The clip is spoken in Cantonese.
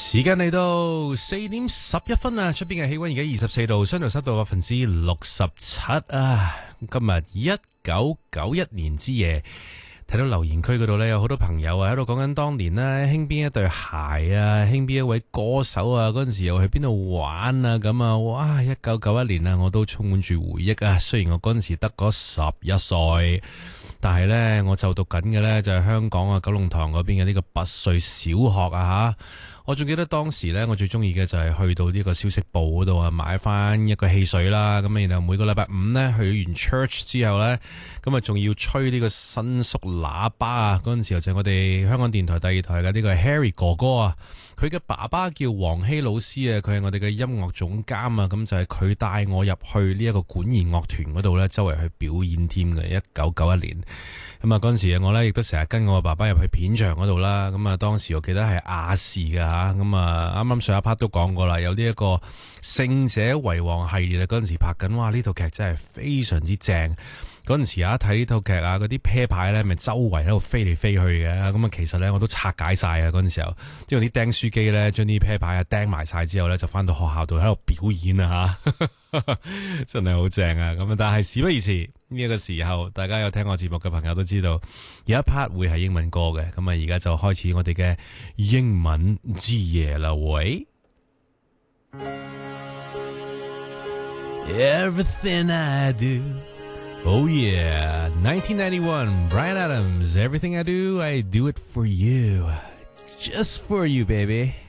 時間嚟到4:11啊，出邊嘅氣溫而家24度，相對濕度67%啊。今日1991年之夜，睇到留言區嗰度呢，有好多朋友啊喺度講緊當年呢興邊一對鞋啊，興邊一位歌手啊，嗰陣時又去邊度玩啊咁啊，哇！1991年啊，我都充滿住回憶啊。雖然我嗰陣時得嗰11歲。但係呢，我就讀緊嘅呢，就係香港啊九龍塘嗰邊嘅呢個拔萃小學啊吓，我仲記得當時呢，我最中意嘅就係去到呢個小食部嗰度啊，買翻一個汽水啦，咁然後每個禮拜五呢，去完 church 之後呢，咁啊仲要吹呢個伸縮喇叭啊，嗰陣時候就係我哋香港電台第二台嘅呢個 Harry 哥哥啊，佢嘅爸爸叫黃希老師啊，佢係我哋嘅音樂總監啊，咁就係佢帶我入去呢一個管弦樂團嗰度呢，周圍去表演添嘅。1991年。咁啊，嗰陣時我咧亦都成日跟我爸爸入去片場嗰度啦。咁啊，當時我記得係亞視嘅吓。咁啊，啱啱上一 part 都講過啦，有呢一個勝者為王系列啊。嗰陣時拍緊，哇！呢套劇真係非常之正。嗰陣時睇呢套劇啊，嗰啲啤牌咧，咪周圍喺度飛嚟飛去嘅。咁啊，其實咧我都拆解晒啊。嗰陣時候，即係用啲釘書機咧，將啲啤牌啊釘埋晒之後咧，就翻到學校度喺度表演啊吓。真係好正啊！咁啊，但係事不宜遲，呢一個時候，大家有聽我節目嘅朋友都知道，有一 part 會係英文歌嘅。咁啊，而家就開始我哋嘅英文之夜啦，喂！Everything I do, oh yeah, 1991, Bryan Adams. Everything I do it for you, just for you, baby.